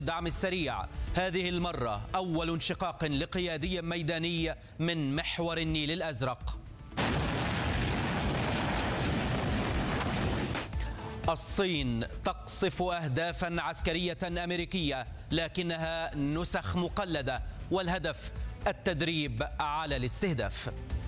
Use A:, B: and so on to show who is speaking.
A: الدعم السريع، هذه المرة أول انشقاق لقيادي ميداني من محور النيل الأزرق. الصين تقصف أهدافا عسكرية أمريكية لكنها نسخ مقلدة، والهدف التدريب على الاستهداف.